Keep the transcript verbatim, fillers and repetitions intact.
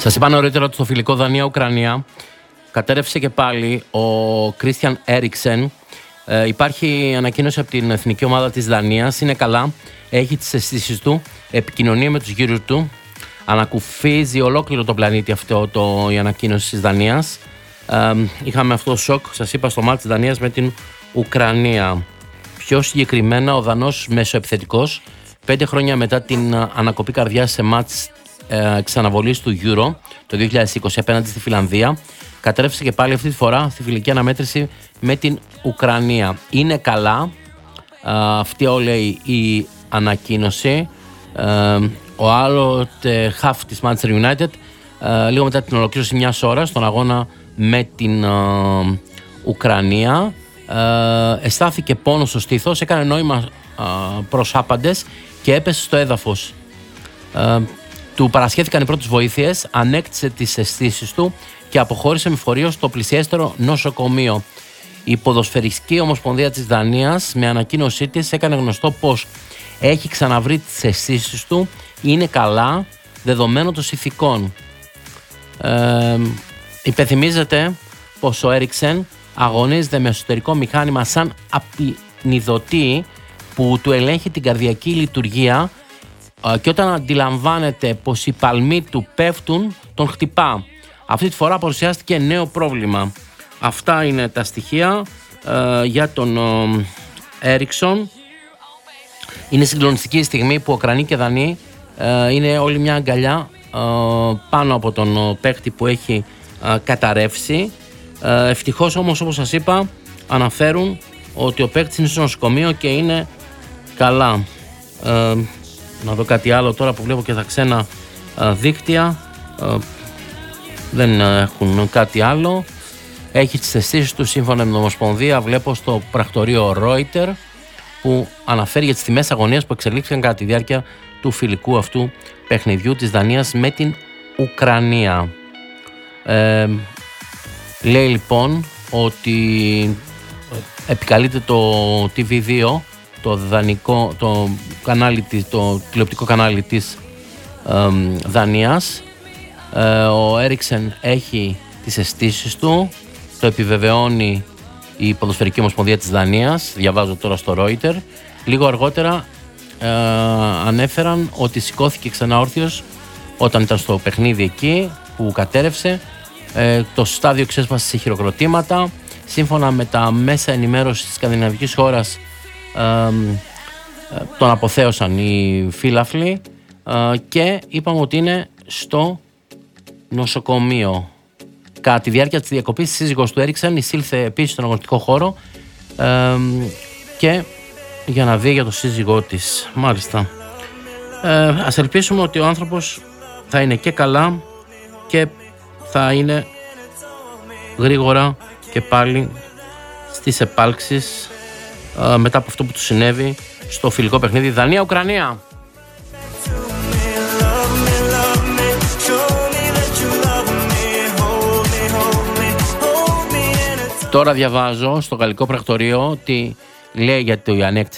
Σας είπα νωρίτερα ότι στο φιλικό Δανία-Ουκρανία κατέρευσε και πάλι ο Κρίστιαν Έριξεν. Ε, υπάρχει ανακοίνωση από την εθνική ομάδα της Δανίας. Είναι καλά, έχει τις αισθήσεις του, επικοινωνεί με τους γύρους του. Ανακουφίζει ολόκληρο το πλανήτη αυτό το, η ανακοίνωση της Δανίας. Ε, είχαμε αυτό το σοκ, σας είπα, στο μάτι της Δανίας με την Ουκρανία. Πιο συγκεκριμένα, ο Δανός μεσοεπιθετικός, πέντε χρόνια μετά την ανακοπή καρδιάς σε μάτς ε, εξαναβολής του Euro το δύο χιλιάδες είκοσι απέναντι στη Φιλανδία, κατέρευσε και πάλι αυτή τη φορά στη φιλική αναμέτρηση με την Ουκρανία. Είναι καλά, ε, αυτή όλη η ανακοίνωση. Ε, ο άλλο half της Manchester United, ε, λίγο μετά την ολοκλήρωση μιας ώρας στον αγώνα με την ε, Ουκρανία, ε, αισθάθηκε πόνο στο στήθος, έκανε νόημα ε, προς άπαντες και έπεσε στο έδαφος. Ε, του παρασχέθηκαν οι πρώτες βοήθειες, ανέκτησε τις αισθήσεις του και αποχώρησε με φορείο στο πλησιέστερο νοσοκομείο. Η Ποδοσφαιρική Ομοσπονδία της Δανίας με ανακοίνωσή της έκανε γνωστό πως έχει ξαναβρει τις αισθήσεις του, είναι καλά, δεδομένου των συνθηκών. Ε, υπενθυμίζεται πως ο Έριξεν αγωνίζεται με εσωτερικό μηχάνημα σαν απεινιδωτή που του ελέγχει την καρδιακή λειτουργία και όταν αντιλαμβάνεται πως οι παλμοί του πέφτουν, τον χτυπά. Αυτή τη φορά παρουσιάστηκε νέο πρόβλημα. Αυτά είναι τα στοιχεία ε, για τον ε, Έριξον. Είναι συγκλονιστική η στιγμή που ο Ουκρανοί και Δανείοι ε, είναι όλη μια αγκαλιά ε, πάνω από τον ε, παίκτη που έχει ε, καταρρεύσει. Ε, ευτυχώς όμως, όπως σας είπα, αναφέρουν ότι ο παίκτης είναι στο νοσοκομείο και είναι καλά. Ε, να δω κάτι άλλο τώρα που βλέπω και τα ξένα ε, δίκτυα. Ε, δεν έχουν κάτι άλλο. Έχει τις αισθήσεις του σύμφωνα με την Ομοσπονδία. Βλέπω στο πρακτορείο Reuters που αναφέρει για τις τιμές αγωνίας που εξελίχθηκαν κατά τη διάρκεια του φιλικού αυτού παιχνιδιού της Δανίας με την Ουκρανία. Ε, λέει λοιπόν ότι επικαλείται το τι βι δύο, το δανεικό, το, κανάλι της, το τηλεοπτικό κανάλι της ε, Δανίας. Ε, ο Έριξεν έχει τις αισθήσεις του, το επιβεβαιώνει η Ποδοσφαιρική Ομοσπονδία της Δανίας, διαβάζω τώρα στο Reuters. Λίγο αργότερα ε, ανέφεραν ότι σηκώθηκε ξανά όρθιος όταν ήταν στο παιχνίδι εκεί που κατέρευσε. Ε, το στάδιο ξέσπασε σε χειροκροτήματα. Σύμφωνα με τα μέσα ενημέρωσης της σκανδιναβικής χώρας, ε, ε, τον αποθέωσαν οι φύλαφλοι ε, και είπαμε ότι είναι στο νοσοκομείο. Κατά τη διάρκεια της διακοπής, η σύζυγος του Έριξεν εισήλθε επίσης στον αγωνιστικό χώρο ε, και για να δει για το σύζυγό της. Μάλιστα. Ε, ας ελπίσουμε ότι ο άνθρωπος θα είναι και καλά και θα είναι γρήγορα και πάλι στις επάλξεις ε, μετά από αυτό που του συνέβη στο φιλικό παιχνίδι Δανία-Ουκρανία. Τώρα διαβάζω στο γαλλικό πρακτορείο ότι λέει για το ανέκτηση